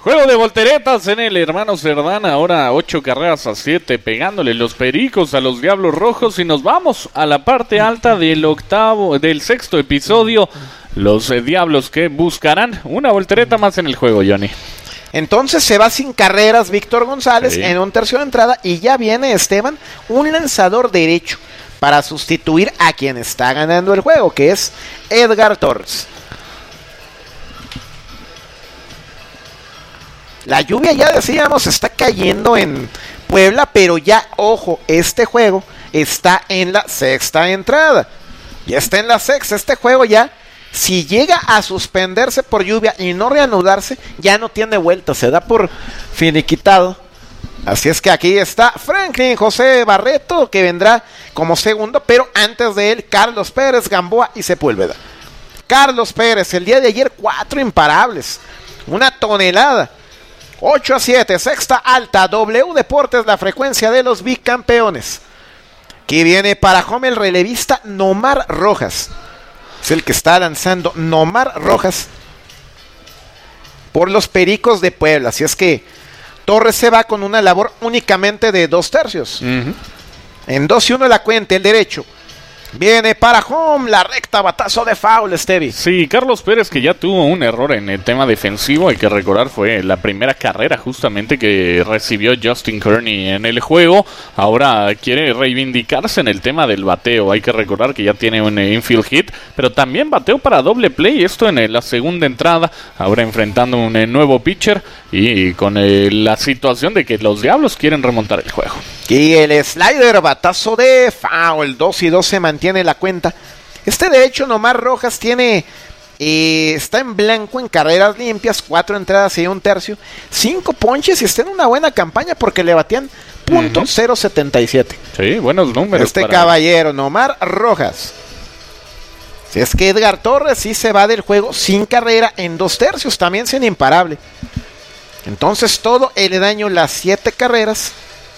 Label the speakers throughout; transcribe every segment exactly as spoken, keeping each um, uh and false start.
Speaker 1: Juego de volteretas en el Hermano Cerdán, ahora ocho carreras a siete, pegándole los pericos a los Diablos Rojos, y nos vamos a la parte alta del octavo, del sexto episodio. Los eh, Diablos que buscarán una voltereta más en el juego, Johnny.
Speaker 2: Entonces se va sin carreras Víctor González sí. en un tercio de entrada, y ya viene Esteban, un lanzador derecho para sustituir a quien está ganando el juego, que es Edgar Torres. La lluvia, ya decíamos, está cayendo en Puebla, pero ya, ojo, este juego está en la sexta entrada. Ya está en la sexta, este juego ya, si llega a suspenderse por lluvia y no reanudarse, ya no tiene vuelta, se da por finiquitado. Así es que aquí está Franklin José Barreto, que vendrá como segundo, pero antes de él, Carlos Pérez, Gamboa y Sepúlveda. Carlos Pérez, el día de ayer, cuatro imparables, una tonelada. ocho a siete, sexta alta, W Deportes, la frecuencia de los bicampeones. Aquí viene para home el relevista Nomar Rojas. Es el que está lanzando Nomar Rojas por los Pericos de Puebla. Así es que Torres se va con una labor únicamente de dos tercios. Uh-huh. En dos y uno la cuenta, el derecho. Viene para home, la recta, batazo de foul, Stevie.
Speaker 1: Sí, Carlos Pérez, que ya tuvo un error en el tema defensivo, hay que recordar, fue la primera carrera justamente que recibió Justin Kearney en el juego. Ahora quiere reivindicarse en el tema del bateo. Hay que recordar que ya tiene un infield hit, pero también bateo para doble play, esto en la segunda entrada. Ahora enfrentando un nuevo pitcher y con la situación de que los Diablos quieren remontar el juego.
Speaker 2: Y el slider, batazo de foul, dos y dos se mantiene la cuenta. Este de hecho Nomar Rojas tiene, eh, está en blanco en carreras limpias, cuatro entradas y un tercio, cinco ponches, y está en una buena campaña porque le batían punto cero setenta y siete.
Speaker 1: Sí, buenos números.
Speaker 2: Este para... caballero, Nomar Rojas. Si es que Edgar Torres sí se va del juego sin carrera en dos tercios, también sin imparable. Entonces todo el daño, las siete carreras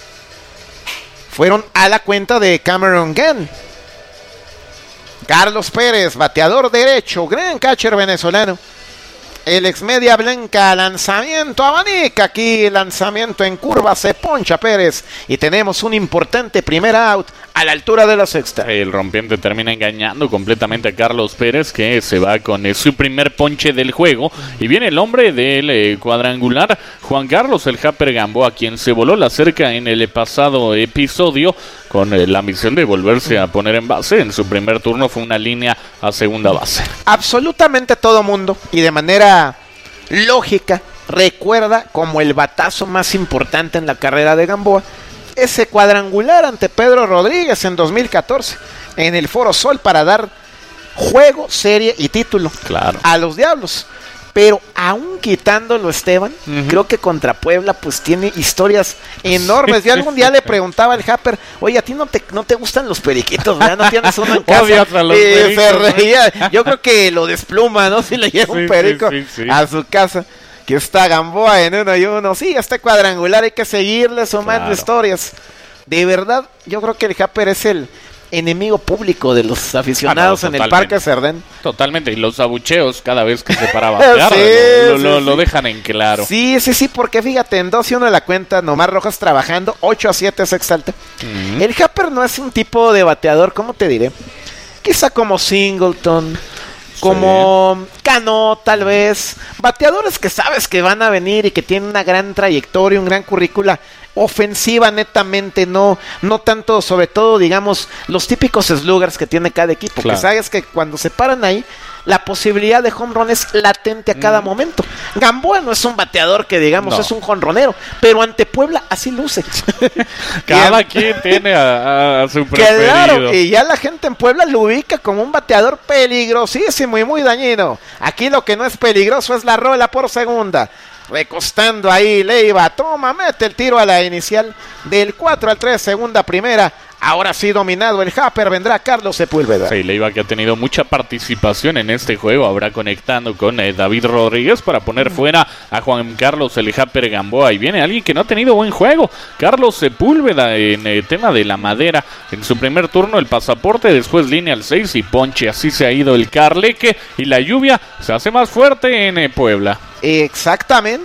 Speaker 2: fueron a la cuenta de Cameron Gunn. Carlos Pérez, bateador derecho, gran catcher venezolano. El ex media blanca, lanzamiento, abanica aquí, lanzamiento en curva, se poncha Pérez. Y tenemos un importante primer out a la altura de la sexta.
Speaker 1: El rompiente termina engañando completamente a Carlos Pérez, que se va con eh, su primer ponche del juego. Y viene el hombre del eh, cuadrangular, Juan Carlos el Japper Gamboa, quien se voló la cerca en el pasado episodio con eh, la misión de volverse a poner en base. En su primer turno fue una línea a segunda base.
Speaker 2: Absolutamente todo mundo, y de manera lógica, recuerda como el batazo más importante en la carrera de Gamboa ese cuadrangular ante Pedro Rodríguez en dos mil catorce en el Foro Sol para dar juego, serie y título
Speaker 1: claro.
Speaker 2: a los Diablos. Pero aún quitándolo, Esteban, uh-huh. creo que contra Puebla pues tiene historias enormes. Yo algún día le preguntaba al Japper, oye, a ti no te, no te gustan los periquitos, ¿verdad? No tienes uno en casa.
Speaker 1: Odias a los
Speaker 2: y
Speaker 1: pericos,
Speaker 2: se reía. ¿No? Yo creo que lo despluma, ¿no? Si le lleva sí, un perico sí, sí, sí. a su casa. Que está Gamboa en uno y uno. Sí, este cuadrangular hay que seguirle sumando claro. historias. De verdad, yo creo que el Japper es el enemigo público de los aficionados ah, no, en el Parque Cerdán.
Speaker 1: Totalmente, y los abucheos cada vez que se para a batear, sí, lo, lo, sí, lo, lo dejan en claro.
Speaker 2: Sí, sí, sí, porque fíjate, en dos y uno de la cuenta, Nomar Rojas trabajando, ocho a siete sexta alta. Uh-huh. El Japper no es un tipo de bateador, ¿cómo te diré? Quizá como Singleton, como sí. Cano, tal vez. Bateadores que sabes que van a venir y que tienen una gran trayectoria, un gran currícula ofensiva netamente, no no tanto, sobre todo, digamos, los típicos sluggers que tiene cada equipo, claro. que sabes que cuando se paran ahí, la posibilidad de home run es latente a cada mm. momento. Gamboa no es un bateador que, digamos, no. es un jonronero, pero ante Puebla así luce.
Speaker 1: Cada quien tiene a, a su preferido.
Speaker 2: Claro, y ya la gente en Puebla lo ubica como un bateador peligrosísimo y muy dañino. Aquí lo que no es peligroso es la rola por segunda. Recostando ahí Leiva, toma, mete el tiro a la inicial del cuatro al tres, segunda, primera. Ahora sí dominado el Japper, vendrá Carlos Sepúlveda.
Speaker 1: Sí, Leiva que ha tenido mucha participación en este juego, habrá conectando con eh, David Rodríguez para poner fuera a Juan Carlos el Japper Gamboa. Y viene alguien que no ha tenido buen juego, Carlos Sepúlveda, en el tema de la madera. En su primer turno el pasaporte, después línea al seis y ponche. Así se ha ido el Carleque y la lluvia se hace más fuerte en eh, Puebla.
Speaker 2: Exactamente.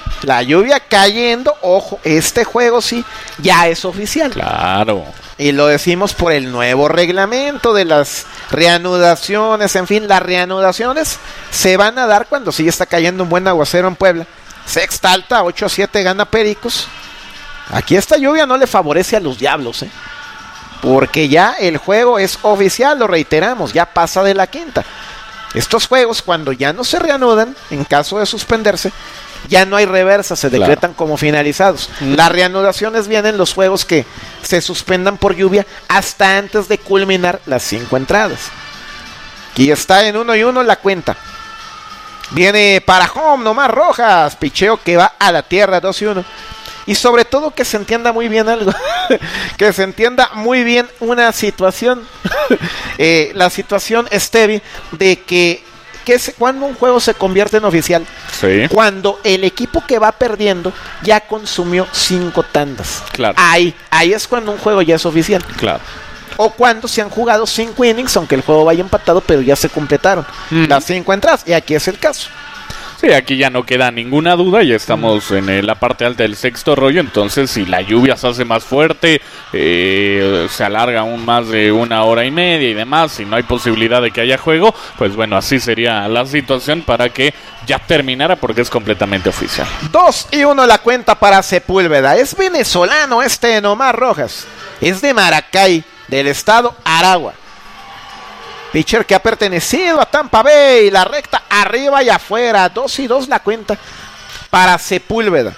Speaker 2: La lluvia cayendo, ojo, este juego sí, ya es oficial.
Speaker 1: Claro.
Speaker 2: Y lo decimos por el nuevo reglamento de las reanudaciones, en fin, las reanudaciones se van a dar cuando sí está cayendo un buen aguacero en Puebla. Sexta alta, ocho a siete gana Pericos. Aquí esta lluvia no le favorece a los Diablos, ¿eh? Porque ya el juego es oficial, lo reiteramos, ya pasa de la quinta. Estos juegos, cuando ya no se reanudan, en caso de suspenderse, ya no hay reversa, se decretan claro. como finalizados. Mm. Las reanudaciones vienen los juegos que se suspendan por lluvia hasta antes de culminar las cinco entradas. Aquí está en uno y uno la cuenta. Viene para home, Nomar Rojas, picheo que va a la tierra, dos y uno. Y sobre todo que se entienda muy bien algo, que se entienda muy bien una situación, eh, la situación, Stevie, de que, que es cuando un juego se convierte en oficial,
Speaker 1: sí.
Speaker 2: cuando el equipo que va perdiendo ya consumió cinco tandas.
Speaker 1: Claro.
Speaker 2: Ahí, ahí es cuando un juego ya es oficial.
Speaker 1: Claro.
Speaker 2: O cuando se han jugado cinco innings, aunque el juego vaya empatado, pero ya se completaron mm. las cinco entradas, y aquí es el caso.
Speaker 1: Sí, aquí ya no queda ninguna duda, ya estamos en eh, la parte alta del sexto rollo, entonces si la lluvia se hace más fuerte, eh, se alarga aún más de una hora y media y demás, si no hay posibilidad de que haya juego, pues bueno, así sería la situación para que ya terminara porque es completamente oficial.
Speaker 2: Dos y uno la cuenta para Sepúlveda, es venezolano este Nomar Rojas, es de Maracay, del estado Aragua. Pitcher que ha pertenecido a Tampa Bay, la recta arriba y afuera, dos y dos la cuenta para Sepúlveda.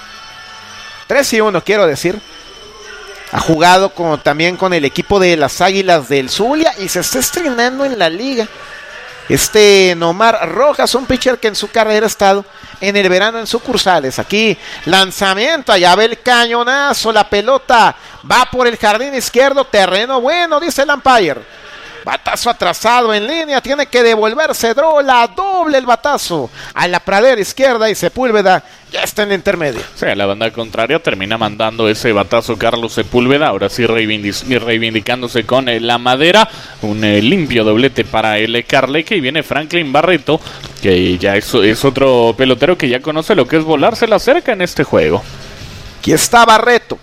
Speaker 2: tres y uno quiero decir. Ha jugado con, también con el equipo de las Águilas del Zulia y se está estrenando en la liga. Este Nomar Rojas, un pitcher que en su carrera ha estado en el verano en sucursales. Aquí lanzamiento, allá ve el cañonazo, la pelota va por el jardín izquierdo, terreno bueno, dice el umpire. Batazo atrasado en línea, tiene que devolverse Drola, doble el batazo a la pradera izquierda y Sepúlveda ya está en la intermedia.
Speaker 1: Sí, a la banda contraria termina mandando ese batazo Carlos Sepúlveda, ahora sí reivindic- reivindicándose con eh, la madera, un eh, limpio doblete para el Carleque y viene Franklin Barreto, que ya es, es otro pelotero que ya conoce lo que es volársela cerca en este juego.
Speaker 2: Aquí está Barreto.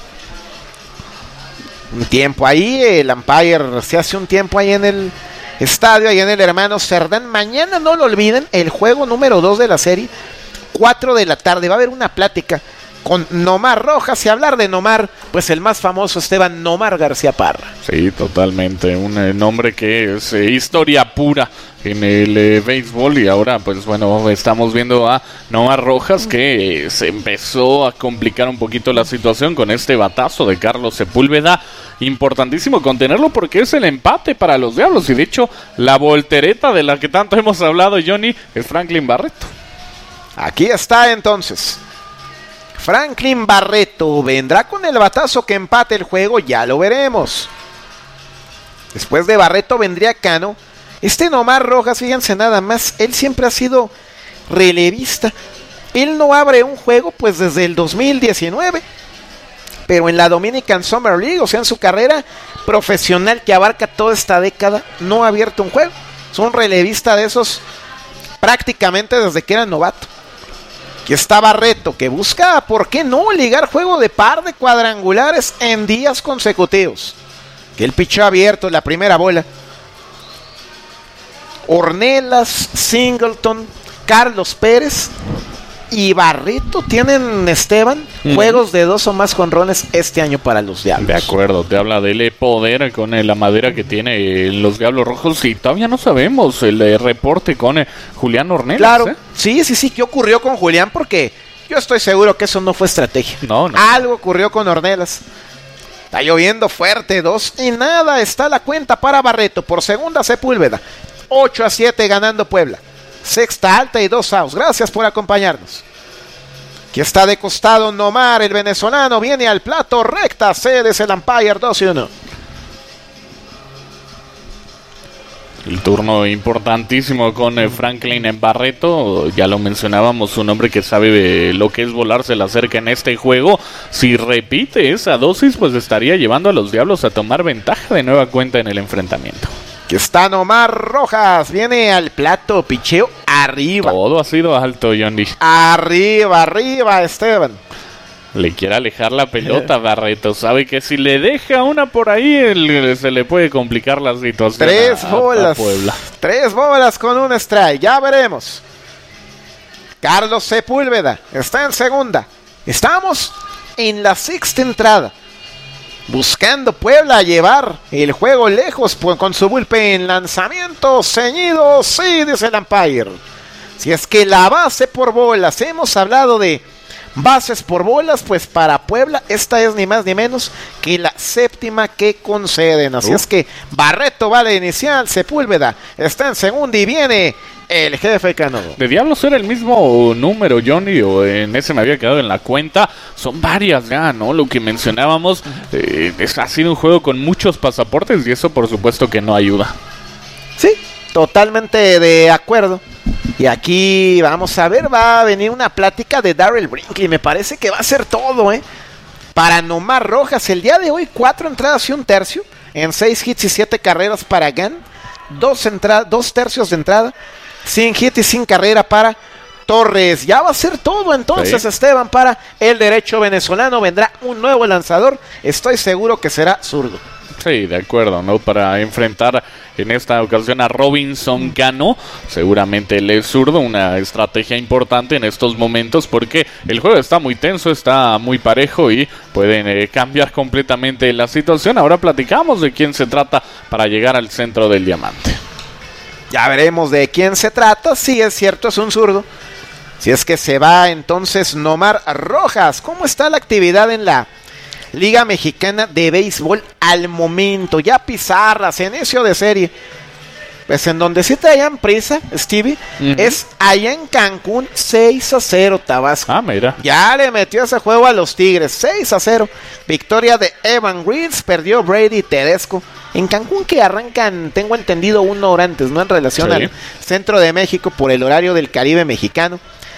Speaker 2: Un tiempo ahí, el umpire se hace un tiempo ahí en el estadio, ahí en el Hermano Cerdán. Mañana, no lo olviden, el juego número dos de la serie, cuatro de la tarde, va a haber una plática con Nomar Rojas, y hablar de Nomar, pues el más famoso Esteban Nomar García Parra.
Speaker 1: Sí, totalmente, un eh, nombre que es eh, historia pura en el eh, béisbol, y ahora pues bueno, estamos viendo a Nomar Rojas que eh, se empezó a complicar un poquito la situación con este batazo de Carlos Sepúlveda. Importantísimo contenerlo porque es el empate para los Diablos, y de hecho la voltereta de la que tanto hemos hablado, Johnny, es Franklin Barreto.
Speaker 2: Aquí está entonces Franklin Barreto, vendrá con el batazo que empate el juego, ya lo veremos. Después de Barreto vendría Cano. Este Nomar Rojas, fíjense nada más, él siempre ha sido relevista. Él no abre un juego pues desde el dos mil diecinueve, pero en la Dominican Summer League, o sea en su carrera profesional que abarca toda esta década, no ha abierto un juego. Es un relevista de esos prácticamente desde que era novato. Aquí está Barreto, que busca, ¿por qué no?, ligar juego de par de cuadrangulares en días consecutivos. Que el pichó abierto en la primera bola. Ornelas, Singleton, Carlos Pérez y Barreto tienen, Esteban, uh-huh. juegos de dos o más jonrones este año para los Diablos.
Speaker 1: De acuerdo, te habla del poder con la madera que tiene los Diablos Rojos, y todavía no sabemos el eh, reporte con eh, Julián Ornelas.
Speaker 2: Claro,
Speaker 1: ¿eh?
Speaker 2: sí, sí, sí, ¿qué ocurrió con Julián? Porque yo estoy seguro que eso no fue estrategia.
Speaker 1: No, no.
Speaker 2: Algo ocurrió con Ornelas. Está lloviendo fuerte, dos y nada, está la cuenta para Barreto. Por segunda Sepúlveda, ocho a siete ganando Puebla. Sexta alta y dos outs. Gracias por acompañarnos. Aquí está de costado Nomar, el venezolano, viene al plato, recta, cedes el umpire, dos y uno.
Speaker 1: El turno importantísimo con eh, Franklin en Barreto, ya lo mencionábamos, un hombre que sabe eh, lo que es volársela cerca en este juego. Si repite esa dosis, pues estaría llevando a los Diablos a tomar ventaja de nueva cuenta en el enfrentamiento.
Speaker 2: Aquí está Nomar Rojas. Viene al plato, picheo arriba.
Speaker 1: Todo ha sido alto, Johnny.
Speaker 2: Arriba, arriba, Esteban.
Speaker 1: Le quiere alejar la pelota, Barreto. Sabe que si le deja una por ahí, el, se le puede complicar la situación.
Speaker 2: Tres
Speaker 1: a,
Speaker 2: bolas.
Speaker 1: A Puebla.
Speaker 2: Tres bolas con un strike. Ya veremos. Carlos Sepúlveda está en segunda. Estamos en la sexta entrada. Buscando Puebla llevar el juego lejos con su bullpen. Lanzamiento ceñido. Sí, dice el umpire. Si es que la base por bolas. Hemos hablado de bases por bolas, pues para Puebla esta es ni más ni menos que la séptima que conceden. Así uh. es que Barreto vale inicial, Sepúlveda está en segunda y viene el jefe Cano.
Speaker 1: De diablos era el mismo número, Johnny, o en ese me había quedado en la cuenta. Son varias ya, ¿no? Lo que mencionábamos, eh, es, ha sido un juego con muchos pasaportes y eso por supuesto que no ayuda.
Speaker 2: Sí, totalmente de acuerdo. Y aquí vamos a ver, va a venir una plática de Darrell Brinkley. Me parece que va a ser todo, ¿eh? Para Nomar Rojas, el día de hoy, cuatro entradas y un tercio. En seis hits y siete carreras para Gann. Dos, entra- dos tercios de entrada. Sin hit y sin carrera para Torres. Ya va a ser todo entonces, sí. Esteban, para el derecho venezolano. Vendrá un nuevo lanzador. Estoy seguro que será zurdo.
Speaker 1: Sí, de acuerdo, ¿no? Para enfrentar en esta ocasión a Robinson Cano. Seguramente él es zurdo, una estrategia importante en estos momentos porque el juego está muy tenso, está muy parejo y pueden eh, cambiar completamente la situación. Ahora platicamos de quién se trata para llegar al centro del diamante.
Speaker 2: Ya veremos de quién se trata. Sí, es cierto, es un zurdo. Si es que se va entonces Nomar Rojas. ¿Cómo está la actividad en la Liga Mexicana de Béisbol al momento? Ya pizarras, inicio de serie. Pues en donde sí traían prisa, Stevie, uh-huh. es allá en Cancún, seis a cero Tabasco.
Speaker 1: Ah, mira.
Speaker 2: Ya le metió ese juego a los Tigres, seis a cero. Victoria de Evan Reeds, perdió Brady Tedesco. En Cancún que arrancan, tengo entendido, una hora antes, ¿no? En relación sí. al centro de México por el horario del Caribe mexicano.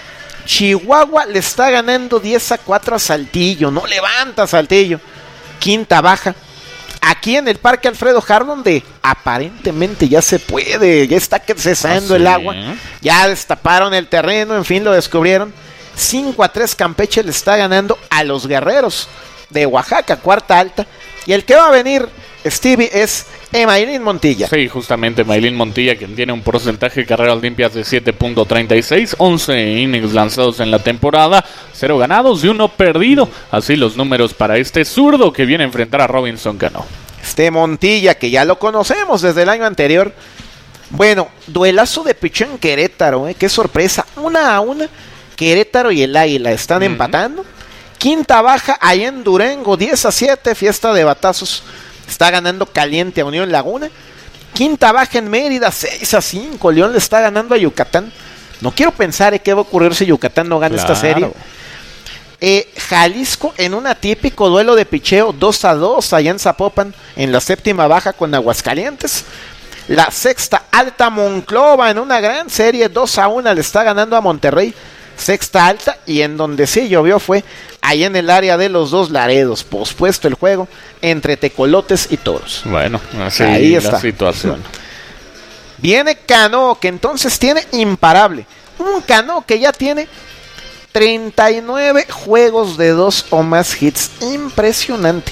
Speaker 2: Chihuahua le está ganando diez a cuatro a Saltillo. No levanta Saltillo. Quinta baja. Aquí en el Parque Alfredo Harp, donde aparentemente ya se puede, ya está cesando ¿Ah, sí? el agua. Ya destaparon el terreno, en fin, lo descubrieron. cinco a tres Campeche le está ganando a los Guerreros de Oaxaca, cuarta alta. Y el que va a venir, Stevie, es Emailín Montilla.
Speaker 1: Sí, justamente Emailín Montilla, quien tiene un porcentaje de carreras limpias de siete punto treinta y seis, once innings lanzados en la temporada, cero ganados y uno perdido. Así los números para este zurdo que viene a enfrentar a Robinson Cano.
Speaker 2: Este Montilla, que ya lo conocemos desde el año anterior. Bueno, duelazo de pichón en Querétaro, ¿eh? Qué sorpresa. Una a una, Querétaro y el Águila están uh-huh. empatando. Quinta baja, ahí en Durango, diez a siete, fiesta de batazos. Está ganando caliente a Unión Laguna. Quinta baja en Mérida, seis a cinco. León le está ganando a Yucatán. No quiero pensar en qué va a ocurrir si Yucatán no gana claro. esta serie. Eh, Jalisco en un atípico duelo de picheo, dos a dos allá en Zapopan, en la séptima baja con Aguascalientes. La sexta alta, Monclova en una gran serie, dos a uno le está ganando a Monterrey. Sexta alta, y en donde sí llovió fue ahí en el área de los dos Laredos. Pospuesto el juego entre Tecolotes y Toros.
Speaker 1: Bueno, así ahí está la situación.
Speaker 2: Viene Cano, que entonces tiene imparable. Un Cano que ya tiene treinta y nueve juegos de dos o más hits. Impresionante.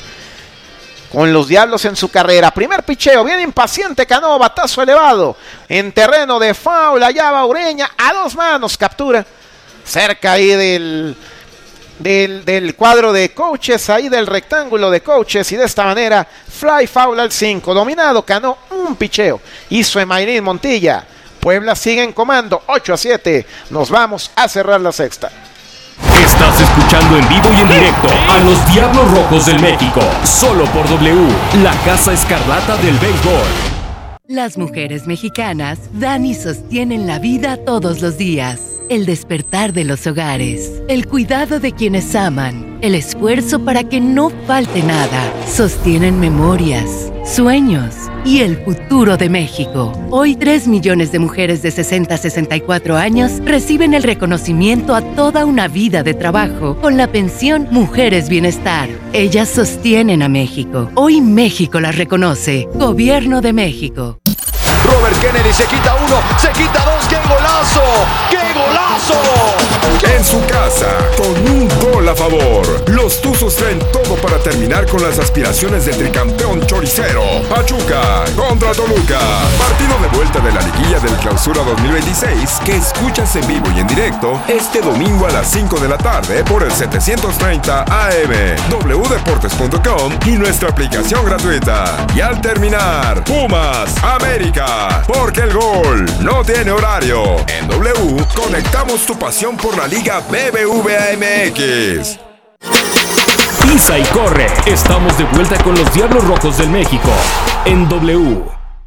Speaker 2: Con los Diablos en su carrera. Primer picheo, bien impaciente Cano, batazo elevado. En terreno de foul, allá va Ureña, a dos manos, captura. Cerca ahí del, del, del cuadro de coaches, ahí del rectángulo de coaches, y de esta manera, fly foul al cinco, dominado Cano, un picheo, hizo Emailín Montilla. Puebla sigue en comando, ocho a siete, nos vamos a cerrar la sexta.
Speaker 3: Estás escuchando en vivo y en directo a los Diablos Rojos del México, solo por W, la Casa Escarlata del Béisbol.
Speaker 4: Las mujeres mexicanas dan y sostienen la vida todos los días. El despertar de los hogares, el cuidado de quienes aman, el esfuerzo para que no falte nada. Sostienen memorias, sueños y el futuro de México. Hoy, tres millones de mujeres de sesenta a sesenta y cuatro años reciben el reconocimiento a toda una vida de trabajo con la pensión Mujeres Bienestar. Ellas sostienen a México. Hoy México las reconoce. Gobierno de México.
Speaker 5: Robert Kennedy se quita uno, se quita dos. ¡Qué golazo! ¡Qué golazo!
Speaker 6: En su casa, con un gol a favor, los Tuzos traen todo para terminar con las aspiraciones del tricampeón choricero. Pachuca contra Toluca. Partido de vuelta de la liguilla del Clausura dos mil veintiséis que escuchas en vivo y en directo este domingo a las cinco de la tarde por el setecientos treinta A M, w deportes punto com y nuestra aplicación gratuita. Y al terminar, Pumas, América, porque el gol no tiene horario. En W conectamos tu pasión por la Liga B B V A M X.
Speaker 3: Pisa y corre. Estamos de vuelta con los Diablos Rojos del México en W.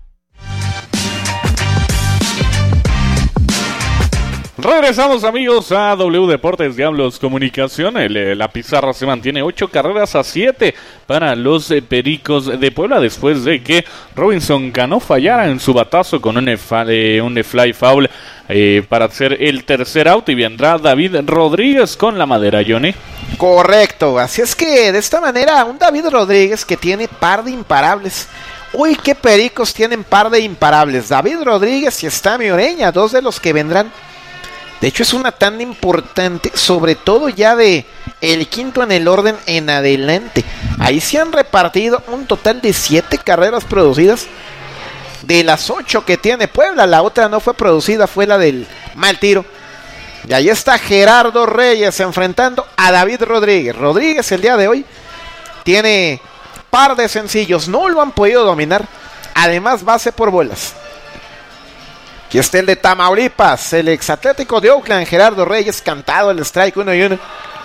Speaker 1: Regresamos, amigos, a W Deportes Diablos Comunicación. El, la pizarra se mantiene ocho carreras a siete para los eh, Pericos de Puebla, después de que Robinson Cano fallara en su batazo con un, eh, un fly foul eh, para hacer el tercer out, y vendrá David Rodríguez con la madera, Johnny.
Speaker 2: Correcto, así es que de esta manera un David Rodríguez que tiene par de imparables. Uy, qué Pericos tienen par de imparables. David Rodríguez y Estami Ureña, dos de los que vendrán. De hecho es una tanda importante, sobre todo ya de el quinto en el orden en adelante. Ahí se han repartido un total de siete carreras producidas. De las ocho que tiene Puebla, la otra no fue producida, fue la del mal tiro. Y ahí está Gerardo Reyes enfrentando a David Rodríguez. Rodríguez el día de hoy tiene par de sencillos, no lo han podido dominar. Además base por bolas. Aquí está el de Tamaulipas, el exatlético de Oakland, Gerardo Reyes, cantado el strike uno y uno.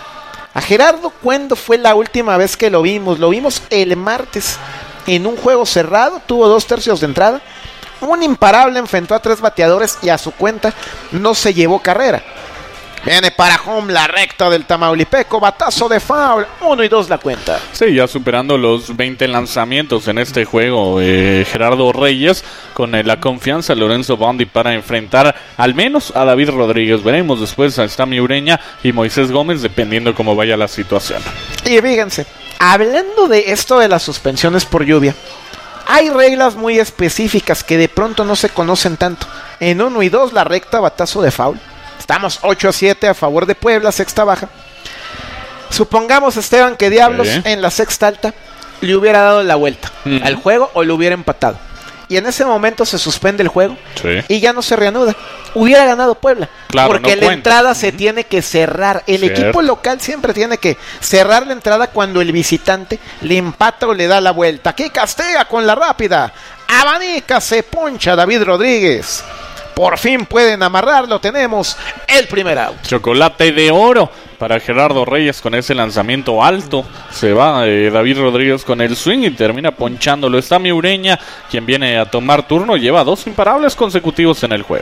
Speaker 2: A Gerardo, ¿cuándo fue la última vez que lo vimos? Lo vimos el martes en un juego cerrado, tuvo dos tercios de entrada, un imparable, enfrentó a tres bateadores y a su cuenta no se llevó carrera. Viene para home la recta del tamaulipeco, batazo de foul, uno y dos la cuenta.
Speaker 1: Sí, ya superando los veinte lanzamientos en este juego, eh, Gerardo Reyes, con eh, la confianza de Lorenzo Bondi para enfrentar al menos a David Rodríguez. Veremos después a Estami Ureña y Moisés Gómez, dependiendo cómo vaya la situación.
Speaker 2: Y fíjense, hablando de esto de las suspensiones por lluvia, hay reglas muy específicas que de pronto no se conocen tanto. En uno y dos la recta, batazo de foul. Estamos ocho a siete a favor de Puebla, sexta baja. Supongamos, Esteban, que Diablos sí. en la sexta alta le hubiera dado la vuelta uh-huh. al juego o le hubiera empatado. Y en ese momento se suspende el juego sí. y ya no se reanuda. Hubiera ganado Puebla. Claro, porque no la cuenta. entrada uh-huh. se tiene que cerrar. El Cierto. equipo local siempre tiene que cerrar la entrada cuando el visitante le empata o le da la vuelta. Aquí castiga con la rápida. Abanica, se poncha David Rodríguez. Por fin pueden amarrarlo, tenemos el primer out.
Speaker 1: Chocolate de oro para Gerardo Reyes con ese lanzamiento alto. Se va eh, David Rodríguez con el swing y termina ponchándolo. Está mi Ureña, quien viene a tomar turno, lleva dos imparables consecutivos en el juego.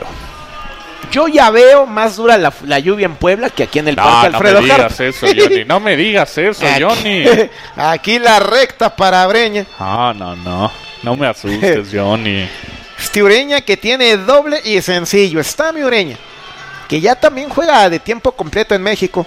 Speaker 2: Yo ya veo más dura la, la lluvia en Puebla que aquí en el
Speaker 1: no,
Speaker 2: Parque
Speaker 1: no
Speaker 2: Alfredo
Speaker 1: No me digas
Speaker 2: Harp.
Speaker 1: eso, Johnny, no me digas eso,
Speaker 2: aquí,
Speaker 1: Johnny.
Speaker 2: Aquí la recta para Breña.
Speaker 1: Ah, no, no, no me asustes, Johnny.
Speaker 2: Este Ureña que tiene doble y sencillo. Está mi Ureña, que ya también juega de tiempo completo en México.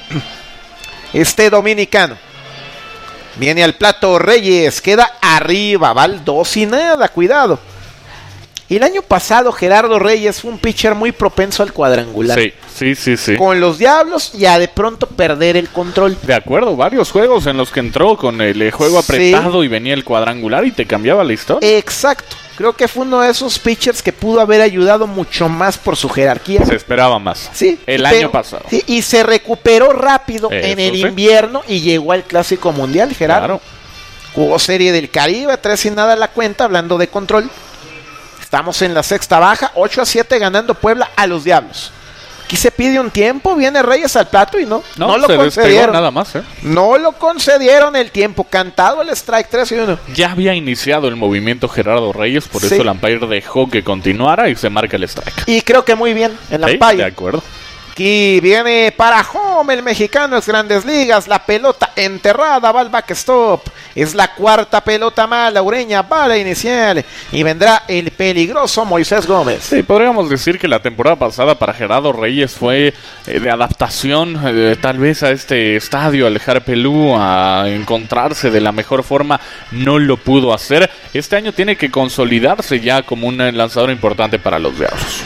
Speaker 2: Este dominicano viene al plato Reyes, queda arriba, va al dos y nada, cuidado. Y el año pasado Gerardo Reyes fue un pitcher muy propenso al cuadrangular.
Speaker 1: Sí, sí, sí, sí.
Speaker 2: Con los Diablos y a de pronto perder el control.
Speaker 1: De acuerdo, varios juegos en los que entró con el juego apretado sí. y venía el cuadrangular y te cambiaba la historia.
Speaker 2: Exacto. Creo que fue uno de esos pitchers que pudo haber ayudado mucho más por su jerarquía.
Speaker 1: Se esperaba más.
Speaker 2: Sí.
Speaker 1: El
Speaker 2: pero,
Speaker 1: año pasado.
Speaker 2: Sí, y se recuperó rápido
Speaker 1: Eso
Speaker 2: en el
Speaker 1: sí.
Speaker 2: invierno y llegó al Clásico Mundial, Gerardo. Claro. Jugó Serie del Caribe, tres sin nada a la cuenta, hablando de control. Estamos en la sexta baja, ocho a siete ganando Puebla a los Diablos. Aquí se pide un tiempo, viene Reyes al plato y no, no, no lo concedieron.
Speaker 1: Nada más, ¿eh?
Speaker 2: No lo concedieron el tiempo, cantado el strike tres y uno.
Speaker 1: Ya había iniciado el movimiento Gerardo Reyes, por sí. eso el umpire dejó que continuara y se marca el strike.
Speaker 2: Y creo que muy bien el
Speaker 1: sí,
Speaker 2: umpire.
Speaker 1: De acuerdo.
Speaker 2: Aquí viene para home el mexicano, es Grandes Ligas, la pelota enterrada, va al backstop, es la cuarta pelota mala, Ureña, bala inicial, y vendrá el peligroso Moisés Gómez.
Speaker 1: Sí, podríamos decir que la temporada pasada para Gerardo Reyes fue eh, de adaptación, eh, tal vez a este estadio, al Harpelú, a encontrarse de la mejor forma, no lo pudo hacer. Este año tiene que consolidarse ya como un lanzador importante para los Diablos.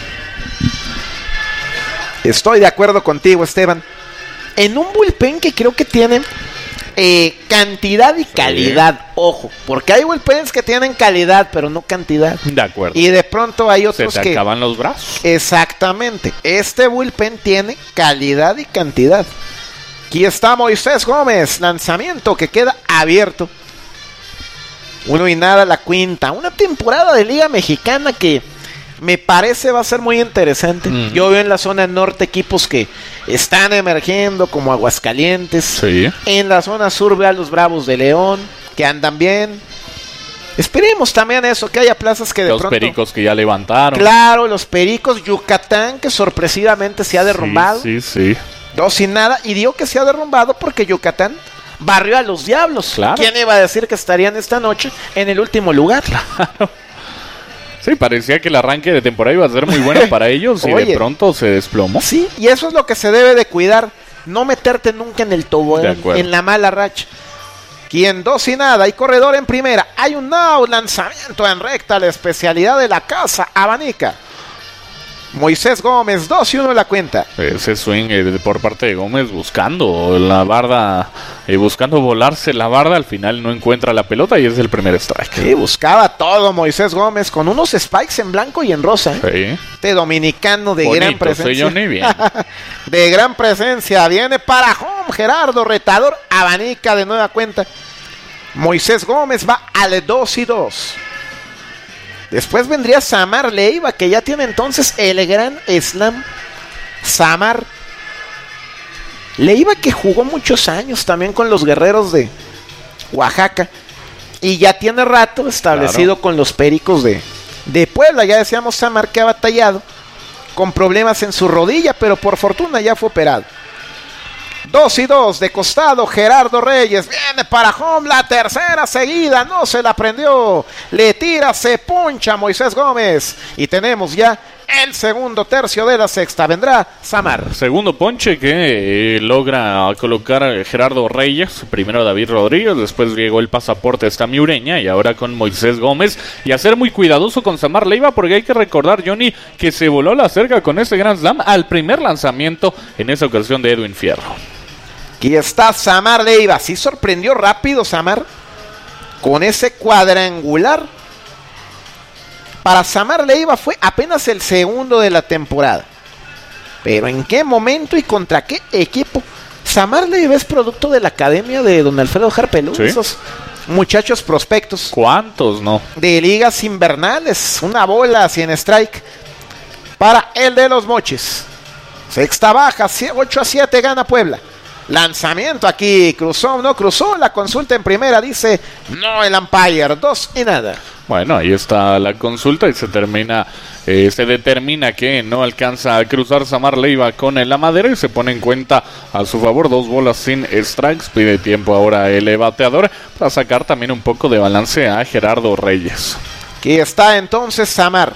Speaker 2: Estoy de acuerdo contigo, Esteban. En un bullpen que creo que tiene eh, cantidad y calidad, sí. Ojo, porque hay bullpens que tienen calidad, pero no cantidad.
Speaker 1: De acuerdo.
Speaker 2: Y de pronto hay otros
Speaker 1: Se te
Speaker 2: que...
Speaker 1: acaban los brazos.
Speaker 2: Exactamente. Este bullpen tiene calidad y cantidad. Aquí está Moisés Gómez, lanzamiento que queda abierto. Uno y nada la quinta. Una temporada de Liga Mexicana que me parece va a ser muy interesante. Mm. Yo veo en la zona norte equipos que están emergiendo como Aguascalientes.
Speaker 1: Sí.
Speaker 2: En la zona sur veo a los Bravos de León, que andan bien. Esperemos también eso, que haya plazas que de
Speaker 1: los
Speaker 2: pronto...
Speaker 1: Los Pericos que ya levantaron.
Speaker 2: Claro, los Pericos, Yucatán, que sorpresivamente se ha derrumbado.
Speaker 1: Sí, sí, sí.
Speaker 2: Dos sin nada. Y digo que se ha derrumbado porque Yucatán barrió a los Diablos.
Speaker 1: Claro.
Speaker 2: ¿Quién iba a decir que estarían esta noche en el último lugar?
Speaker 1: Claro. Sí, parecía que el arranque de temporada iba a ser muy bueno para ellos y Oye, de pronto se desplomó.
Speaker 2: Sí, y eso es lo que se debe de cuidar. No meterte nunca en el tobogán, en la mala racha. Quien dos y nada, hay corredor en primera. Hay un out, lanzamiento en recta, la especialidad de la casa, abanica. Moisés Gómez, dos y uno la cuenta.
Speaker 1: Ese swing eh, por parte de Gómez buscando la barda, eh, buscando volarse la barda, al final no encuentra la pelota y es el primer strike.
Speaker 2: Sí, buscaba todo Moisés Gómez con unos spikes en blanco y en rosa. ¿eh?
Speaker 1: Sí.
Speaker 2: Este dominicano de
Speaker 1: Bonito,
Speaker 2: gran presencia.
Speaker 1: Johnny, bien.
Speaker 2: De gran presencia, viene para home Gerardo, retador, abanica de nueva cuenta. Moisés Gómez va al dos y dos. Después vendría Samar Leiva, que ya tiene entonces el gran slam. Samar Leiva, que jugó muchos años también con los Guerreros de Oaxaca. Y ya tiene rato establecido claro. con los Pericos de, de Puebla. Ya decíamos Samar que ha batallado con problemas en su rodilla, pero por fortuna ya fue operado. Dos y dos de costado, Gerardo Reyes viene para home, la tercera seguida, no se la prendió, le tira, se poncha Moisés Gómez y tenemos ya el segundo tercio de la sexta, vendrá Samar.
Speaker 1: Segundo ponche que eh, logra colocar a Gerardo Reyes, primero David Rodríguez, después llegó el pasaporte esta Ureña y ahora con Moisés Gómez, y a ser muy cuidadoso con Samar Leiva porque hay que recordar, Johnny, que se voló la cerca con ese Grand Slam al primer lanzamiento, en esa ocasión de Edwin Fierro.
Speaker 2: Aquí está Samar Leiva, sí sorprendió rápido Samar con ese cuadrangular. Para Samar Leiva fue apenas el segundo de la temporada. Pero ¿en qué momento y contra qué equipo? Samar Leiva es producto de la academia de don Alfredo Harpelú, ¿sí? Esos muchachos prospectos.
Speaker 1: ¿Cuántos, no?
Speaker 2: De ligas invernales, una bola sin strike para el de los Mochis. Sexta baja, ocho a siete gana Puebla. Lanzamiento aquí, cruzó, no cruzó, la consulta en primera dice no el umpire, dos y nada.
Speaker 1: Bueno, ahí está la consulta y se termina, eh, se determina que no alcanza a cruzar Samar Leiva con la madera y se pone en cuenta a su favor dos bolas sin strikes. Pide tiempo ahora el bateador para sacar también un poco de balance a Gerardo Reyes.
Speaker 2: Aquí está entonces Samar.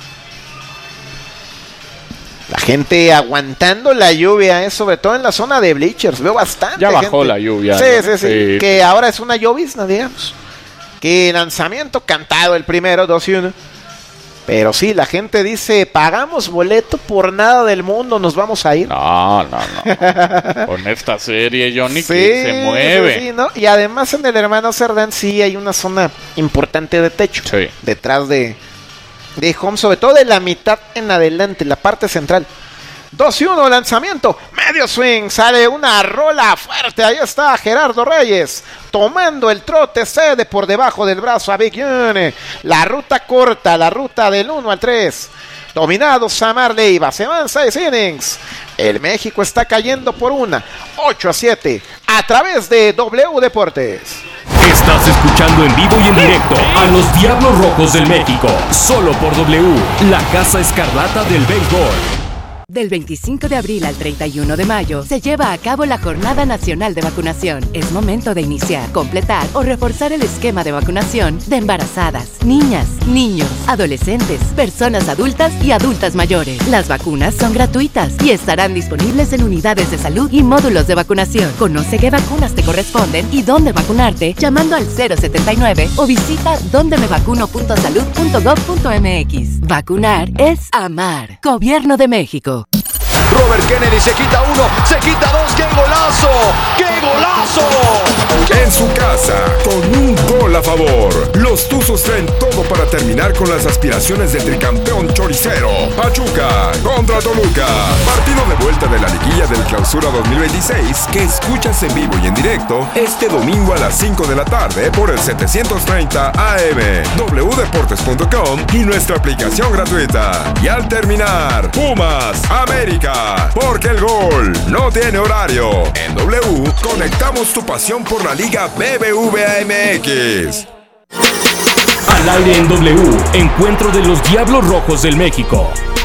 Speaker 2: La gente aguantando la lluvia, ¿eh? Sobre todo en la zona de bleachers. Veo bastante
Speaker 1: Ya bajó
Speaker 2: gente.
Speaker 1: la lluvia.
Speaker 2: Sí,
Speaker 1: ¿no?
Speaker 2: sí, sí, sí. Que ahora es una llovizna, digamos. Que lanzamiento cantado el primero, dos y uno. Pero sí, la gente dice, pagamos boleto por nada del mundo, nos vamos a ir.
Speaker 1: No, no, no. Con esta serie, Johnny, sí, que se mueve.
Speaker 2: Sí, sí, ¿no? Y además en el Hermano Cerdán sí hay una zona importante de techo.
Speaker 1: Sí.
Speaker 2: Detrás de... de home, sobre todo de la mitad en adelante, la parte central. dos y uno, lanzamiento, medio swing, sale una rola fuerte, ahí está Gerardo Reyes, tomando el trote, cede por debajo del brazo a Big Yone. La ruta corta, la ruta del uno al tres. Dominado Samar Leiva, se van seis innings. El México está cayendo por una, ocho a siete, a través de W Deportes.
Speaker 3: Estás escuchando en vivo y en directo a los Diablos Rojos del México, solo por W, la Casa Escarlata del Béisbol.
Speaker 4: Del veinticinco de abril al treinta y uno de mayo se lleva a cabo la Jornada Nacional de Vacunación. Es momento de iniciar, completar o reforzar el esquema de vacunación de embarazadas, niñas, niños, adolescentes, personas adultas y adultas mayores. Las vacunas son gratuitas y estarán disponibles en unidades de salud y módulos de vacunación. Conoce qué vacunas te corresponden y dónde vacunarte llamando al cero setenta y nueve o visita donde me vacuno punto salud punto gov punto mx. Vacunar es amar. Gobierno de México.
Speaker 5: Robert Kennedy se quita uno, se quita dos, ¡qué golazo! ¡Qué golazo!
Speaker 6: En su casa, con un gol a favor, los Tuzos traen todo para terminar con las aspiraciones del tricampeón choricero. Pachuca contra Toluca. Partido de vuelta de la liguilla del Clausura dos mil veintiséis que escuchas en vivo y en directo este domingo a las cinco de la tarde por el setecientos treinta A M, doble u deportes punto com y nuestra aplicación gratuita. Y al terminar, Pumas, América, porque el gol no tiene horario. En W conectamos tu pasión por la Liga B B V A M X.
Speaker 3: Al aire en W, encuentro de los Diablos Rojos del México.